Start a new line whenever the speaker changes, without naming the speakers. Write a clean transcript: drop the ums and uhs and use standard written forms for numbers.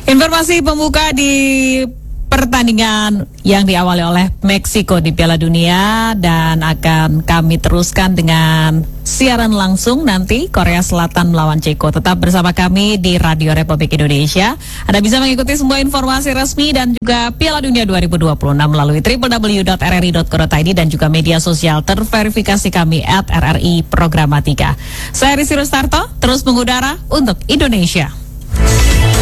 Informasi pembuka di pertandingan yang diawali oleh Meksiko di Piala Dunia, dan akan kami teruskan dengan siaran langsung nanti Korea Selatan melawan Ceko. Tetap bersama kami di Radio Republik Indonesia. Anda bisa mengikuti semua informasi resmi dan juga Piala Dunia 2026 melalui www.rri.co.id dan juga media sosial terverifikasi kami @RRI Programatika. Saya Risi Rustarto, terus mengudara untuk Indonesia.